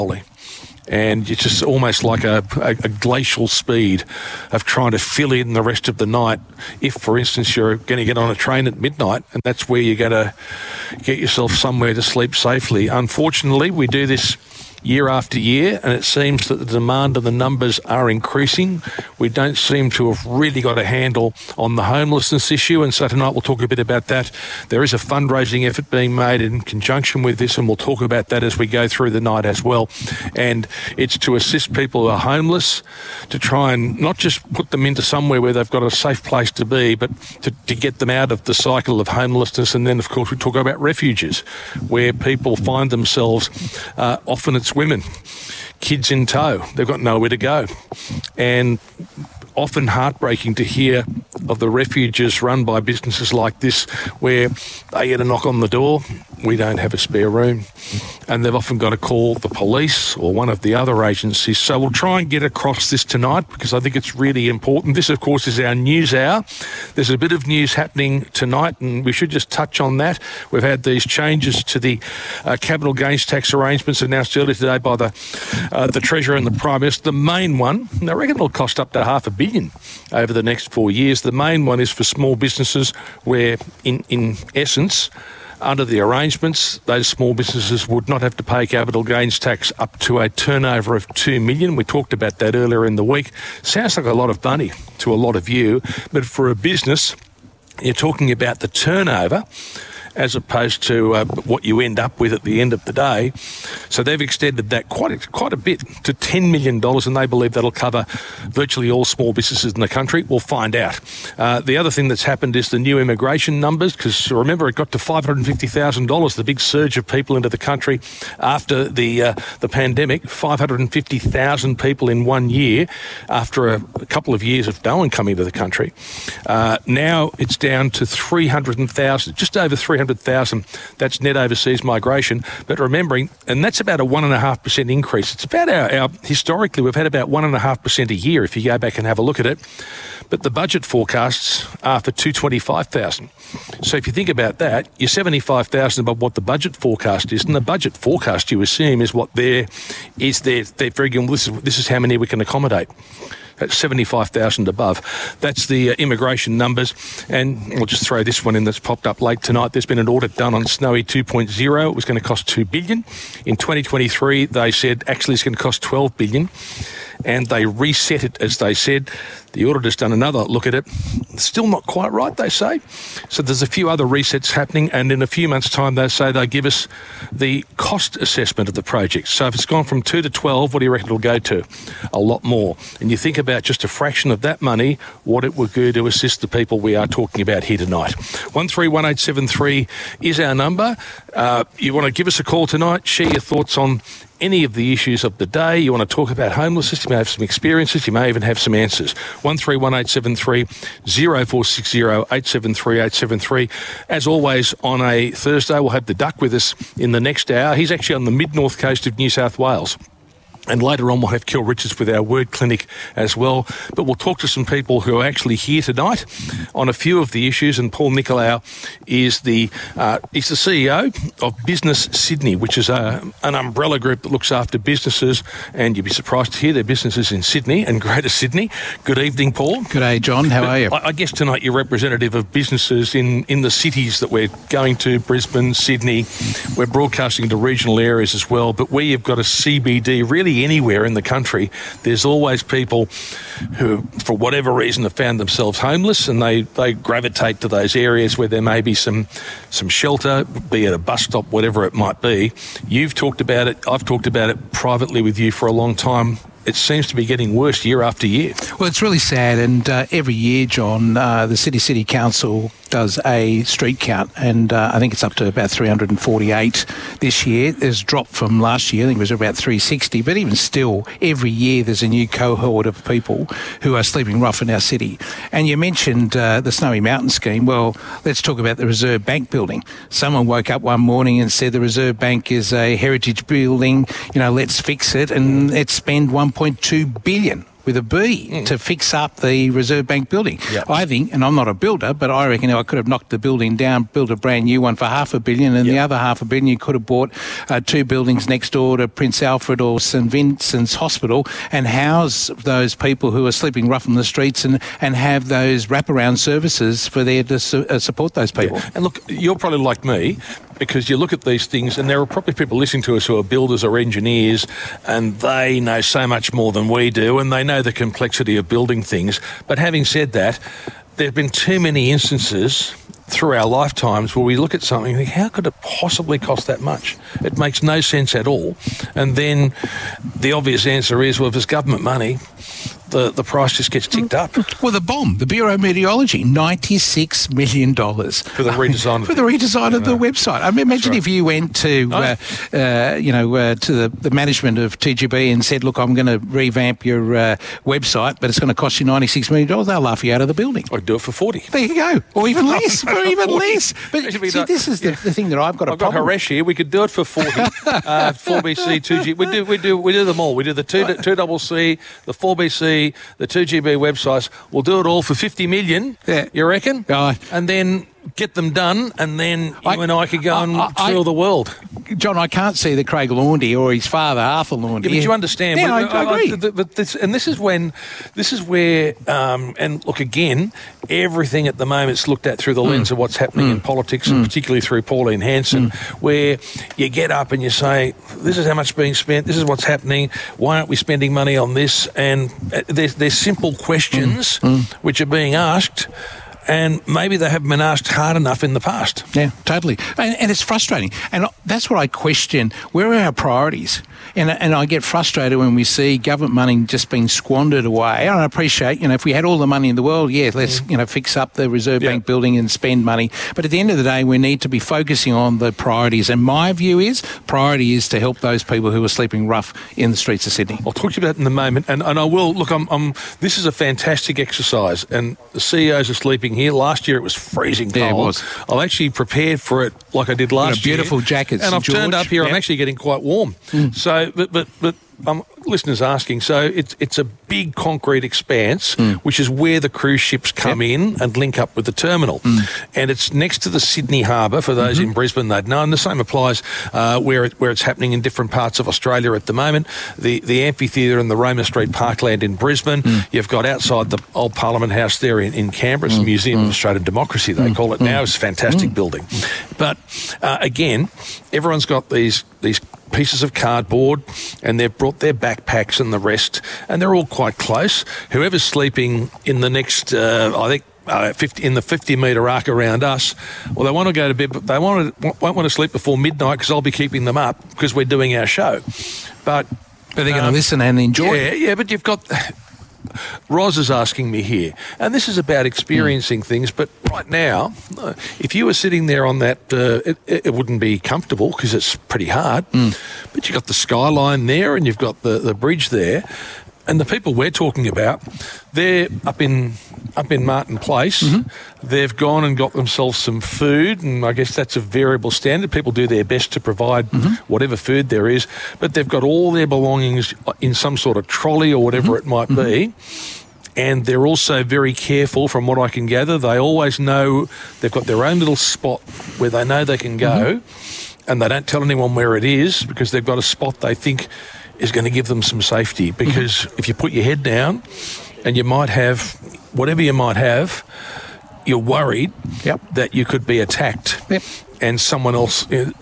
And it's just almost like a glacial speed of trying to fill in the rest of the night. If, for instance, you're going to get on a train at midnight and that's where you're going to get yourself somewhere to sleep safely. Unfortunately, we do this year after year, and it seems that the demand and the numbers are increasing. We don't seem to have really got a handle on the homelessness issue, and so tonight we'll talk a bit about that. There is a fundraising effort being made in conjunction with this, and we'll talk about that as we go through the night as well. And it's to assist people who are homeless, to try and not just put them into somewhere where they've got a safe place to be, but to get them out of the cycle of homelessness. And then, of course, we talk about refuges, where people find themselves, often it's women, kids in tow. They've got nowhere to go. And often heartbreaking to hear of the refuges run by businesses like this, where they get a knock on the door, we don't have a spare room, and they've often got to call the police or one of the other agencies. So we'll try and get across this tonight because I think it's really important. This, of course, is our news hour. There's a bit of news happening tonight, and we should just touch on that. We've had these changes to the capital gains tax arrangements announced earlier today by the Treasurer and the Prime Minister. The main one, I reckon it'll cost up to $500 million over the next 4 years. The main one is for small businesses where, in essence, under the arrangements, those small businesses would not have to pay capital gains tax up to a turnover of $2 million. We talked about that earlier in the week. Sounds like a lot of money to a lot of you, but for a business, you're talking about the turnover as opposed to what you end up with at the end of the day. So they've extended that quite a bit to $10 million, and they believe that'll cover virtually all small businesses in the country. We'll find out. The other thing that's happened is the new immigration numbers, because remember, it got to $550,000, the big surge of people into the country after the pandemic. 550,000 people in 1 year after a couple of years of no one coming to the country. Now it's down to 300,000, just over 300,000. That's net overseas migration. But remembering, and that's about a 1.5% increase. It's about our historically, we've had about 1.5% a year if you go back and have a look at it. But the budget forecasts are for 225,000. So if you think about that, you're 75,000 above what the budget forecast is. And the budget forecast, you assume, is what they're figuring, well, this is how many we can accommodate. That's 75,000 above. That's the immigration numbers. And we'll just throw this one in that's popped up late tonight. There's been an audit done on Snowy 2.0. It was going to cost $2 billion. In 2023, they said actually it's going to cost $12 billion. And they reset it, as they said. The auditor's done another look at it. Still not quite right, they say. So there's a few other resets happening, and in a few months' time, they say they give us the cost assessment of the project. So if it's gone from 2 to 12, what do you reckon it'll go to? A lot more. And you think about just a fraction of that money, what it would do to assist the people we are talking about here tonight. 131873 is our number. You want to give us a call tonight, share your thoughts on any of the issues of the day. You want to talk about homelessness, you may have some experiences, you may even have some answers. 131873 0460 873 873. As always, on a Thursday, we'll have the Duck with us in the next hour. He's actually on the mid-north coast of New South Wales. And later on, we'll have Kel Richards with our word clinic as well. But we'll talk to some people who are actually here tonight on a few of the issues. And Paul Nicolau is the CEO of Business Sydney, which is an umbrella group that looks after businesses. And you'd be surprised to hear their businesses in Sydney and Greater Sydney. Good evening, Paul. Good day, John. How are you? I guess tonight you're representative of businesses in the cities that we're going to, Brisbane, Sydney. We're broadcasting to regional areas as well. But where you've got a CBD, really anywhere in the country, there's always people who, for whatever reason, have found themselves homeless, and they gravitate to those areas where there may be some shelter, be it a bus stop, whatever it might be. You've talked about it. I've talked about it privately with you for a long time. It seems to be getting worse year after year. Well, it's really sad, and every year, John, the City Council does a street count, and I think it's up to about 348 this year. It's dropped from last year. I think it was about 360, but even still, every year there's a new cohort of people who are sleeping rough in our city. And you mentioned the Snowy Mountain scheme. Well, let's talk about the Reserve Bank building. Someone woke up one morning and said the Reserve Bank is a heritage building, let's fix it, and let's spend $1.2 billion. with a B to fix up the Reserve Bank building. Yep. I think, and I'm not a builder, but I reckon I could have knocked the building down, built a brand new one for $500 million, and the other $500 million you could have bought 2 buildings next door to Prince Alfred or St Vincent's Hospital and house those people who are sleeping rough on the streets and have those wraparound services for there to support those people. Yeah. And look, you're probably like me, because you look at these things and there are probably people listening to us who are builders or engineers, and they know so much more than we do, and they know the complexity of building things. But having said that, there have been too many instances through our lifetimes where we look at something and think, how could it possibly cost that much? It makes no sense at all. And then the obvious answer is, well, if it's government money, the price just gets ticked up. Well, the Bureau of Meteorology, $96 million. For the redesign. For the redesign of the website. I mean, imagine if you went to, to the management of TGB and said, look, I'm going to revamp your website, but it's going to cost you $96 million. They'll laugh you out of the building. I'd do it for 40. There you go. Or even less. Or even less. But see, this is the thing that I've got a problem. I've got Haresh here. We could do it for 40. 4BC, 2G. We do them all. We do the 2CC, the 4BC, the 2GB websites. We'll do it all for $50 million. Yeah. You reckon? And then get them done, and then you and I could go and tour the world. John, I can't see that Craig Laundy or his father, Arthur Laundy. Yeah, but you understand. Yeah, I agree. But this is where, and look, again, everything at the moment is looked at through the lens of what's happening in politics, and particularly through Pauline Hanson, where you get up and you say, this is how much being spent, this is what's happening, why aren't we spending money on this? And there's simple questions which are being asked, and maybe they haven't been asked hard enough in the past. Yeah, totally. And it's frustrating. And that's what I question. Where are our priorities? And I get frustrated when we see government money just being squandered away. And I appreciate, if we had all the money in the world, let's, fix up the Reserve Bank building and spend money. But at the end of the day, we need to be focusing on the priorities. And my view is, priority is to help those people who are sleeping rough in the streets of Sydney. I'll talk to you about it in a moment. And I will, look, this is a fantastic exercise. And the CEOs are sleeping here. Last year it was freezing cold. Yeah, it was. I've actually prepared for it like I did last year. Beautiful jackets. And I've turned up here. I'm actually getting quite warm. So, but listeners asking, so it's a big concrete expanse, which is where the cruise ships come in and link up with the terminal. And it's next to the Sydney Harbour. For those in Brisbane, they'd know. And the same applies where it's happening in different parts of Australia at the moment. The amphitheatre and the Roma Street Parkland in Brisbane. You've got outside the old Parliament House there in Canberra. It's the Museum of Australian Democracy, they call it now. It's a fantastic building. But again, everyone's got these pieces of cardboard, and they've brought their backpacks and the rest, and they're all quite close. Whoever's sleeping in the next, in the 50-metre arc around us, well, they want to go to bed, but they won't want to sleep before midnight because I'll be keeping them up because we're doing our show. But they're going to listen and enjoy it. Yeah, but you've got... Roz is asking me here, and this is about experiencing things, but right now, if you were sitting there on that, it wouldn't be comfortable because it's pretty hard, but you've got the skyline there and you've got the bridge there, and the people we're talking about, they're up in Martin Place. They've gone and got themselves some food, and I guess that's a variable standard. People do their best to provide whatever food there is, but they've got all their belongings in some sort of trolley or whatever it might be. And they're also very careful, from what I can gather. They always know they've got their own little spot where they know they can go, and they don't tell anyone where it is because they've got a spot they think is going to give them some safety. Because if you put your head down and you might have whatever you might have, you're worried that you could be attacked. And someone else, and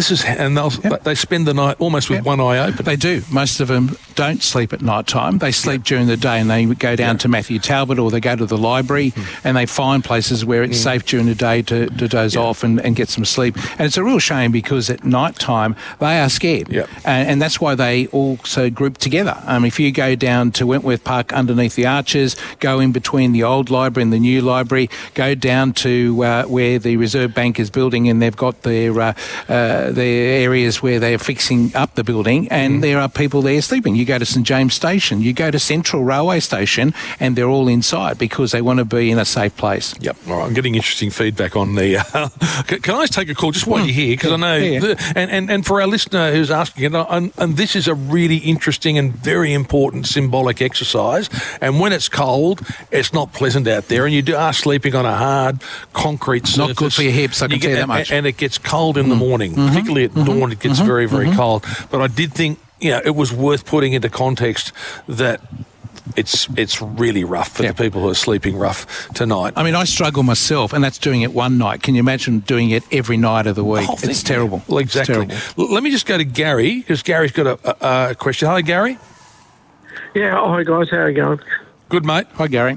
they spend the night almost with one eye open. They do. Most of them don't sleep at night time. They sleep during the day, and they go down to Matthew Talbot, or they go to the library, and they find places where it's safe during the day to doze off and get some sleep. And it's a real shame because at night time they are scared, and that's why they also group together. If you go down to Wentworth Park underneath the arches, go in between the old library and the new library, go down to where the Reserve Bank is built building and they've got their areas where they're fixing up the building, and there are people there sleeping. You go to St James Station, you go to Central Railway Station, and they're all inside because they want to be in a safe place. Yep. All right. I'm getting interesting feedback on the... Can I take a call just while you're here? Because I know... And for our listener who's asking, and this is a really interesting and very important symbolic exercise, and when it's cold, it's not pleasant out there, and you are sleeping on a hard concrete surface. Not good for your hips, I can tell you that much. And it gets cold in the morning, particularly at dawn, it gets very, very cold. But I did think, it was worth putting into context that it's really rough for the people who are sleeping rough tonight. I mean, I struggle myself, and that's doing it one night. Can you imagine doing it every night of the week? It's terrible. Well, exactly. Let me just go to Gary, because Gary's got a question. Hi, Gary. Yeah, hi guys, how are you going? Good, mate. Hi, Gary.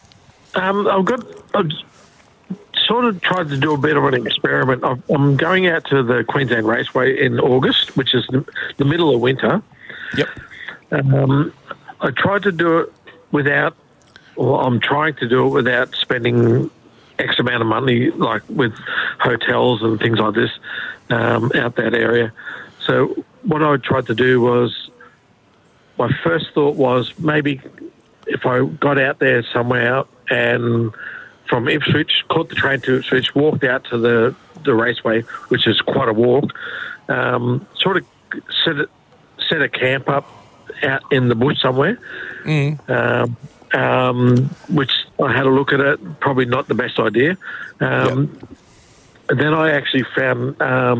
I've sort of tried to do a bit of an experiment. I'm going out to the Queensland Raceway in August, which is the middle of winter. Yep. I tried to do it I'm trying to do it without spending X amount of money, like with hotels and things like this, out that area. So what I tried to do was, my first thought was maybe if I got out there somewhere and from Ipswich, caught the train to Ipswich, walked out to the raceway, which is quite a walk, sort of set a camp up out in the bush somewhere, which I had a look at it, probably not the best idea. And then I actually found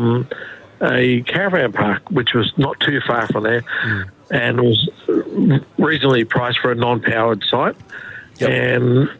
a caravan park, which was not too far from there, and was reasonably priced for a non-powered site. Yep. And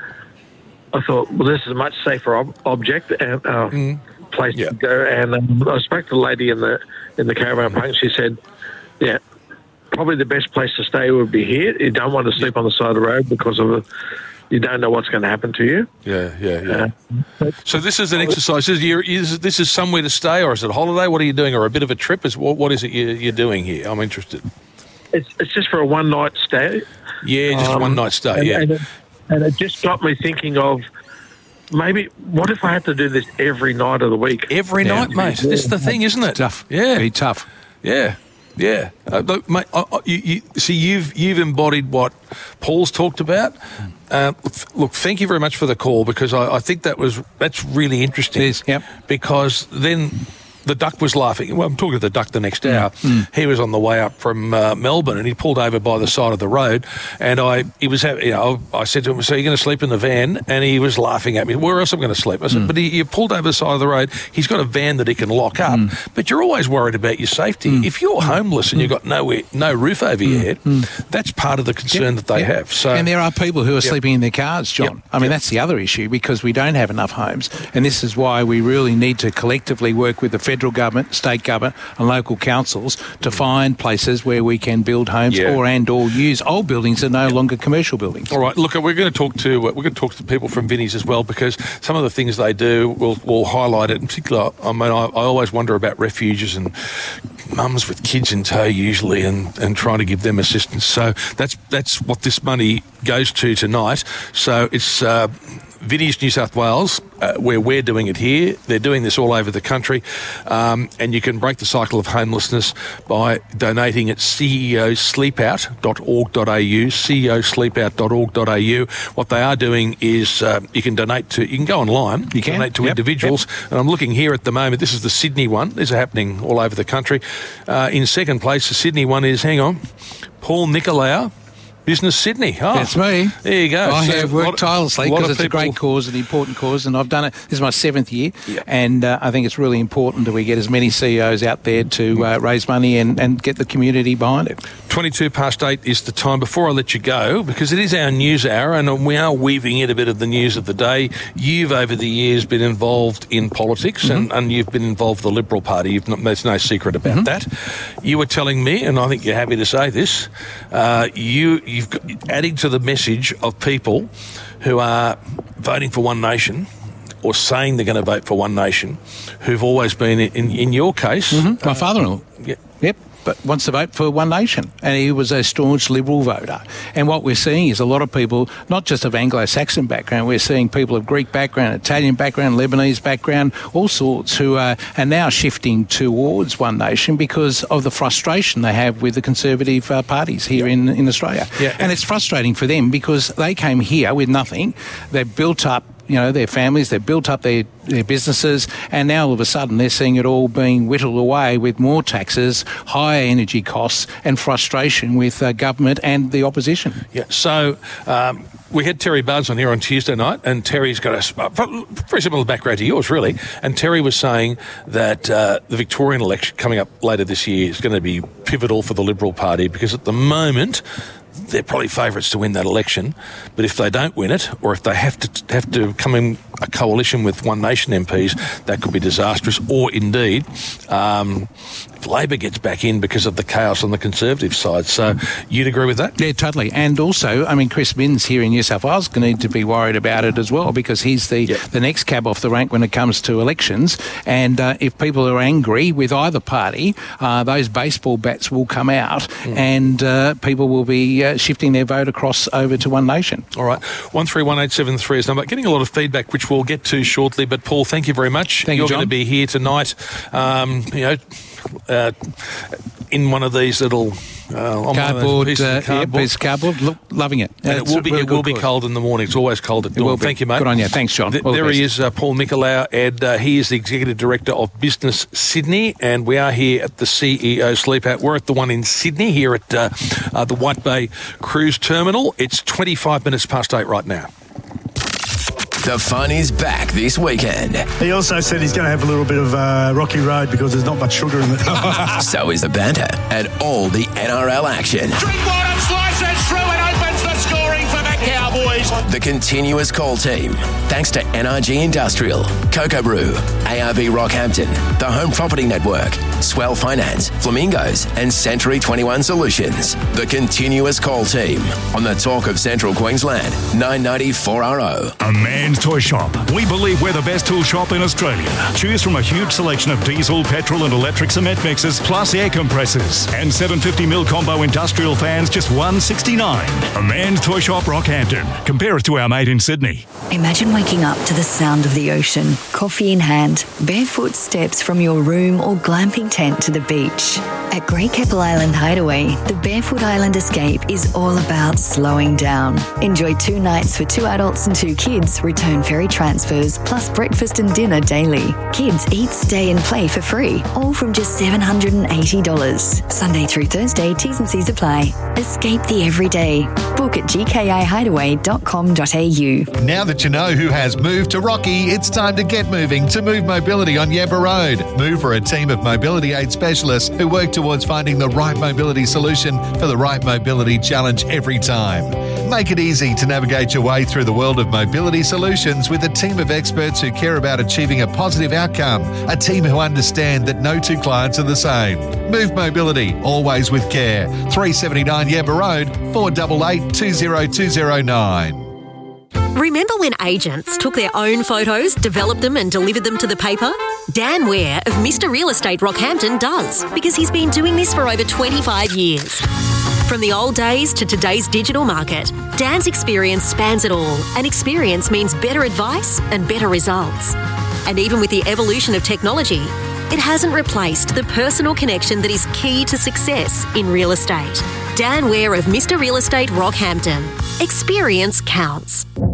I thought, well, this is a much safer object and place to go. And I spoke to the lady in the caravan park, and she said, "Yeah, probably the best place to stay would be here. You don't want to sleep on the side of the road because you don't know what's going to happen to you." Yeah. So this is an exercise. This is somewhere to stay, or is it a holiday? What are you doing, or a bit of a trip? What is it you're doing here? I'm interested. It's just for a one-night stay. Yeah, just one night stay, And it just got me thinking of, maybe, what if I had to do this every night of the week? Every night, mate. This is the thing, isn't it? It's tough. Yeah. Very tough. Yeah. Look, mate, you've embodied what Paul's talked about. Look, thank you very much for the call, because I think that's really interesting. It is, yep. Because then the duck was laughing. Well, I'm talking to the duck the next hour. He was on the way up from Melbourne, and he pulled over by the side of the road. And I said to him, "So you're going to sleep in the van?" And he was laughing at me. "Where else am I going to sleep?" I said, "But you pulled over the side of the road. He's got a van that he can lock up. But you're always worried about your safety. If you're homeless and you've got no roof over your head, that's part of the concern that they have." So, and there are people who are sleeping in their cars, John. Yep. I mean, that's the other issue, because we don't have enough homes. And this is why we really need to collectively work with the federal government, state government and local councils to find places where we can build homes or use old buildings that are no longer commercial buildings. All right, look, we're going to talk to people from Vinnie's as well, because some of the things they do will highlight it. In particular, I mean, I always wonder about refuges and mums with kids in tow usually, and trying to give them assistance. So that's what this money goes to tonight. So it's Vinnie's New South Wales, where we're doing it here. They're doing this all over the country, and you can break the cycle of homelessness by donating at ceosleepout.org.au, ceosleepout.org.au. What they are doing is you can go online, you can donate to individuals, and I'm looking here at the moment, this is the Sydney one. These are happening all over the country. In second place, the Sydney one is, Paul Nicolau, Business Sydney. Oh, that's me. There you go. I have worked tirelessly because it's a great cause, an important cause, and I've done it. This is my 7th year, and I think it's really important that we get as many CEOs out there to raise money and get the community behind it. 8:22 is the time. Before I let you go, because it is our news hour and we are weaving in a bit of the news of the day, you've over the years been involved in politics and you've been involved with the Liberal Party. There's no secret about that. You were telling me, and I think you're happy to say this, you've got, adding to the message of people who are voting for One Nation or saying they're going to vote for One Nation, who've always been, in your case... My father-in-law. Yep. but wants to vote for One Nation, and he was a staunch Liberal voter. And what we're seeing is a lot of people, not just of Anglo-Saxon background, we're seeing people of Greek background, Italian background, Lebanese background, all sorts, who are now shifting towards One Nation because of the frustration they have with the Conservative parties here in Australia. Yeah. And it's frustrating for them because they came here with nothing. They've built up their families, they've built up their businesses, and now all of a sudden they're seeing it all being whittled away with more taxes, higher energy costs, and frustration with government and the opposition. Yeah, so we had Terry Buzz on here on Tuesday night, and Terry's got a very similar background to yours, really. And Terry was saying that the Victorian election coming up later this year is going to be pivotal for the Liberal Party because at the moment they're probably favourites to win that election, but if they don't win it, or if they have to come in a coalition with One Nation MPs, that could be disastrous. Or indeed, if Labor gets back in because of the chaos on the Conservative side. So you'd agree with that? Yeah, totally. And also, Chris Minns here in New South Wales going to need to be worried about it as well because he's the next cab off the rank when it comes to elections. And if people are angry with either party, those baseball bats will come out and people will be shifting their vote across over to One Nation. All right. 131873 is number. Getting a lot of feedback, which we'll get to shortly. But Paul, thank you very much. Thank you, John. You're going to be here tonight, in one of these little cardboard, piece of cardboard. Look, loving it. And it will be cold in the morning. It's always cold at dawn. Thank you, mate. Good on you. Thanks, John. There he is, Paul Nicolau, and he is the Executive Director of Business Sydney, and we are here at the CEO Sleep Out. We're at the one in Sydney, here at the White Bay Cruise Terminal. It's 25 minutes past 8 right now. The fun is back this weekend. He also said he's going to have a little bit of rocky road because there's not much sugar in it. So is the banter and all the NRL action. Drinkwater slices through and opens the scoring for the Cowboys. The continuous call team, thanks to NRG Industrial, Cocoa Brew, ARB Rockhampton, the Home Property Network, Swell Finance, Flamingos, and Century 21 Solutions. The continuous call team on the Talk of Central Queensland, 990 4RO. A Man's Toy Shop. We believe we're the best tool shop in Australia. Choose from a huge selection of diesel, petrol and electric cement mixers, plus air compressors. And 750mm combo industrial fans, just $169. A Man's Toy Shop, Rockhampton. Compare us to our mate in Sydney. Imagine waking up to the sound of the ocean, coffee in hand, barefoot steps from your room or glamping tent to the beach. At Great Keppel Island Hideaway, the Barefoot Island Escape is all about slowing down. Enjoy 2 nights for 2 adults and 2 kids, return ferry transfers, plus breakfast and dinner daily. Kids eat, stay and play for free, all from just $780. Sunday through Thursday, T's and C's apply. Escape the everyday. Book at gkihideaway.com.au. Now that you know who has moved to Rocky, it's time to get moving to Move Mobility on Yabba Road. Move are a team of mobility aid specialists who work towards finding the right mobility solution for the right mobility challenge every time. Make it easy to navigate your way through the world of mobility solutions with a team of experts who care about achieving a positive outcome, a team who understand that no 2 clients are the same. Move Mobility, always with care. 379 Yabba Road, 488 20209. Remember when agents took their own photos, developed them and delivered them to the paper? Dan Ware of Mr. Real Estate Rockhampton does, because he's been doing this for over 25 years. From the old days to today's digital market, Dan's experience spans it all, and experience means better advice and better results. And even with the evolution of technology, it hasn't replaced the personal connection that is key to success in real estate. Dan Ware of Mr. Real Estate Rockhampton. Experience counts.